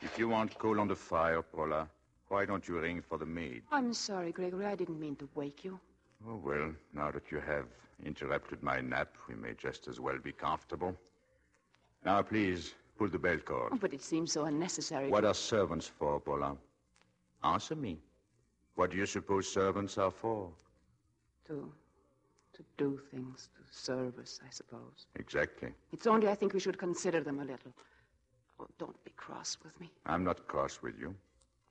If you want coal on the fire, Paula, why don't you ring for the maid? I'm sorry, Gregory. I didn't mean to wake you. Oh, well, now that you have interrupted my nap, we may just as well be comfortable. Now, please, pull the bell cord. Oh, but it seems so unnecessary. What are servants for, Paula? Answer me. What do you suppose servants are for? To do things, to serve us, I suppose. Exactly. It's only I think we should consider them a little. Oh, don't be cross with me. I'm not cross with you.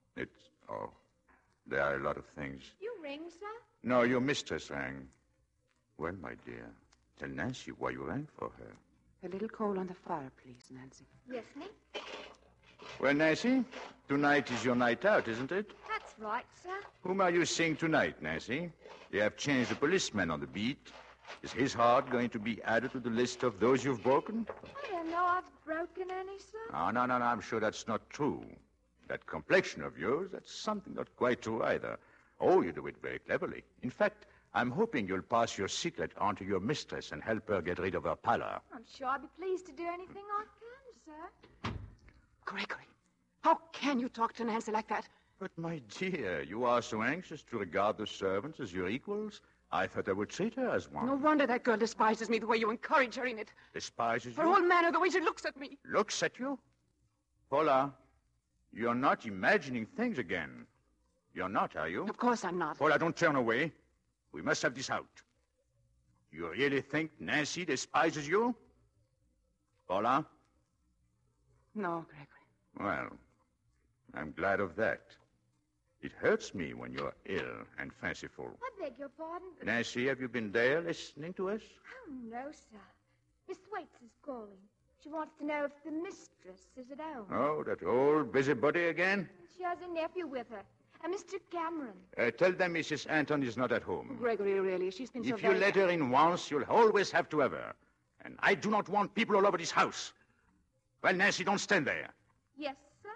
There are a lot of things. You ring, sir? No, your mistress rang. Well, my dear, tell Nancy why you rang for her. A little coal on the fire, please, Nancy. Yes, Nick? Well, Nancy, tonight is your night out, isn't it? That's right, sir. Whom are you seeing tonight, Nancy? You have changed the policeman on the beat. Is his heart going to be added to the list of those you've broken? I don't know I've broken any, sir. No, I'm sure that's not true. That complexion of yours, that's something not quite true either. Oh, you do it very cleverly. In fact, I'm hoping you'll pass your secret on to your mistress and help her get rid of her pallor. I'm sure I'd be pleased to do anything I can, sir. Gregory, how can you talk to Nancy like that? But, my dear, you are so anxious to regard the servants as your equals. I thought I would treat her as one. No wonder that girl despises me the way you encourage her in it. Despises Her you? whole manner, the way she looks at me. Looks at you? Paula, you're not imagining things again. You're not, are you? Of course I'm not. Paula, don't turn away. We must have this out. You really think Nancy despises you? Paula? No, Gregory. Well, I'm glad of that. It hurts me when you're ill and fanciful. I beg your pardon. Nancy, have you been there listening to us? Oh, no, sir. Miss Thwaites is calling. She wants to know if the mistress is at home. Oh, that old busybody again? She has a nephew with her, a Mr. Cameron. Tell them Mrs. Anton is not at home. Gregory, really, she's been so If you let her in once, you'll always have to have her. And I do not want people all over this house. Well, Nancy, don't stand there. Yes, sir?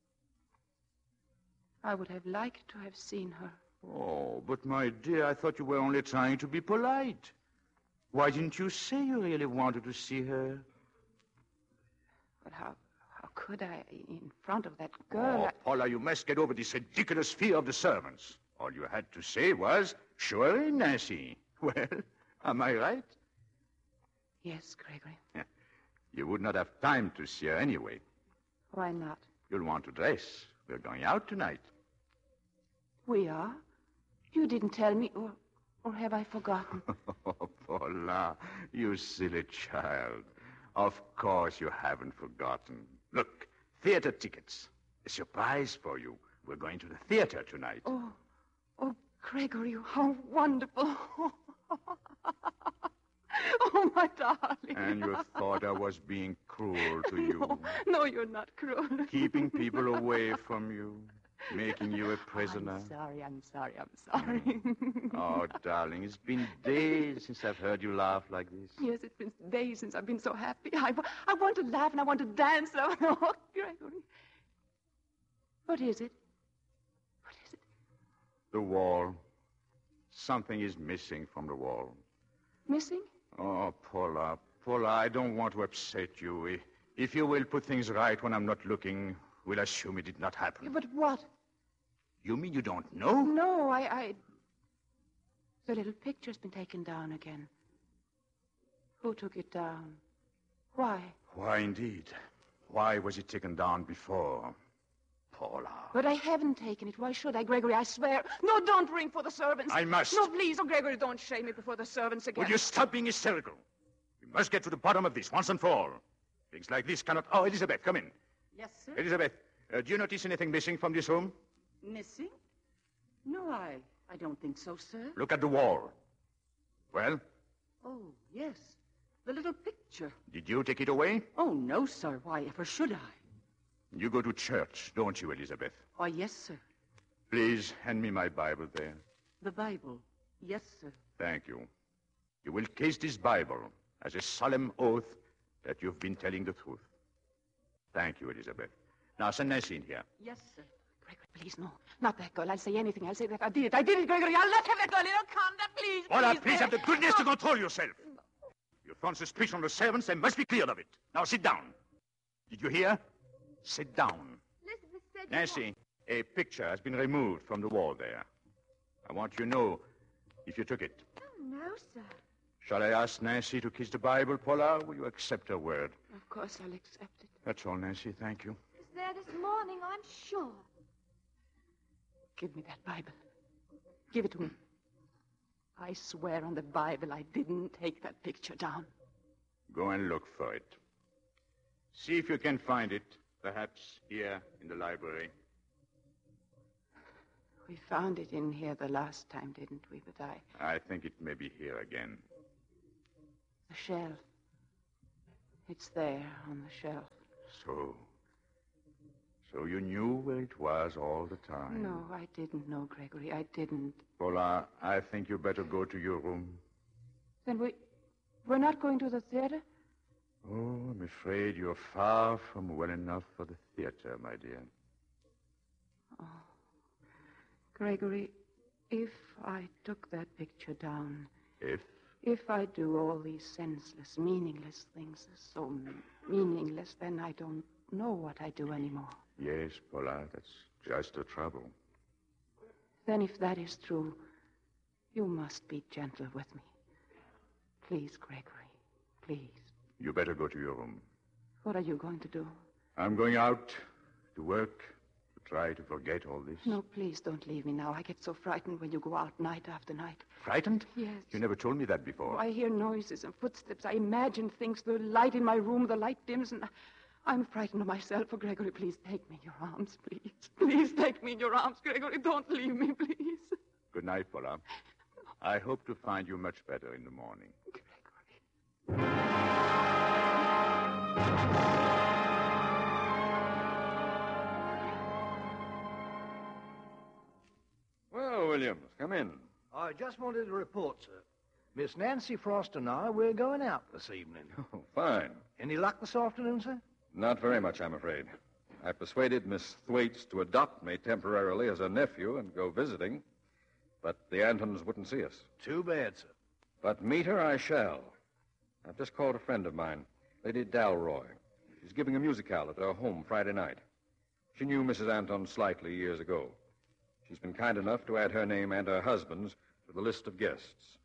I would have liked to have seen her. Oh, but my dear, I thought you were only trying to be polite. Why didn't you say you really wanted to see her? But how could I, in front of that girl? Oh, Paula, you must get over this ridiculous fear of the servants. All you had to say was, surely, Nancy. Well, am I right? Yes, Gregory. You would not have time to see her anyway. Why not? You'll want to dress. We're going out tonight. We are? You didn't tell me, or have I forgotten? Oh, Paula, you silly child. Of course you haven't forgotten. Look, theater tickets. A surprise for you. We're going to the theater tonight. Oh, Gregory, how wonderful. Oh, my darling. And you thought I was being cruel to you. No, you're not cruel. Keeping people away from you. Making you a prisoner. I'm sorry. Oh, darling, it's been days since I've heard you laugh like this. Yes, it's been days since I've been so happy. I want to laugh and I want to dance. Oh, Gregory. What is it? The wall. Something is missing from the wall. Missing? Oh, Paula, I don't want to upset you. If you will put things right when I'm not looking, we'll assume it did not happen. But what? You mean you don't know? No, I... The little picture's been taken down again. Who took it down? Why? Why, indeed. Why was it taken down before? Paula. But I haven't taken it. Why should I, Gregory? I swear. No, don't ring for the servants. I must. No, please. Oh, Gregory, don't shame me before the servants again. Will you stop being hysterical? We must get to the bottom of this once and for all. Things like this cannot... Oh, Elizabeth, come in. Yes, sir? Elizabeth, do you notice anything missing from this room? Missing? No, I don't think so, sir. Look at the wall. Well? Oh, yes. The little picture. Did you take it away? Oh, no, sir. Why ever should I? You go to church, don't you, Elizabeth? Why, yes, sir. Please hand me my Bible there. The Bible. Yes, sir. Thank you. You will kiss this Bible as a solemn oath that you've been telling the truth. Thank you, Elizabeth. Now, send Nancy in here. Yes, sir. Gregory, please, no. Not that girl. I'll say anything. I'll say that I did it. I did it, Gregory. I'll not have that girl. It'll calm down, please. Paula, please have the goodness to control yourself. You've thrown suspicion on the servants. They must be cleared of it. Now, sit down. Did you hear? Sit down. Listen, said... Nancy, a picture has been removed from the wall there. I want you to know if you took it. Oh, no, sir. Shall I ask Nancy to kiss the Bible, Paula? Will you accept her word? Of course I'll accept it. That's all, Nancy. Thank you. It was there this morning, I'm sure. Give me that Bible. Give it to me. I swear on the Bible I didn't take that picture down. Go and look for it. See if you can find it, perhaps here in the library. We found it in here the last time, didn't we? But I think it may be here again. The shelf. It's there on the shelf. So you knew where it was all the time? No, I didn't know, Gregory. I didn't. Paula, I think you better go to your room. Then we're not going to the theater? Oh, I'm afraid you're far from well enough for the theater, my dear. Oh. Gregory, if I took that picture down... If I do all these senseless, meaningless things so meaningless, then I don't know what I do anymore. Yes, Paula, that's just the trouble. Then if that is true, you must be gentle with me. Please, Gregory, please. You better go to your room. What are you going to do? I'm going out to work, to try to forget all this. No, please don't leave me now. I get so frightened when you go out night after night. Frightened? Yes. You never told me that before. Oh, I hear noises and footsteps. I imagine things. The light in my room, the light dims, and I'm frightened of myself. Oh, Gregory, please take me in your arms, please. Please take me in your arms, Gregory. Don't leave me, please. Good night, Paula. I hope to find you much better in the morning. Gregory. Well, Williams, come in. I just wanted to report, sir. Miss Nancy Frost and I, we're going out this evening. Oh, fine. Any luck this afternoon, sir? Not very much, I'm afraid. I persuaded Miss Thwaites to adopt me temporarily as a nephew and go visiting, but the Antons wouldn't see us. Too bad, sir. But meet her I shall. I've just called a friend of mine, Lady Dalroy. She's giving a musicale at her home Friday night. She knew Mrs. Anton slightly years ago. She's been kind enough to add her name and her husband's to the list of guests.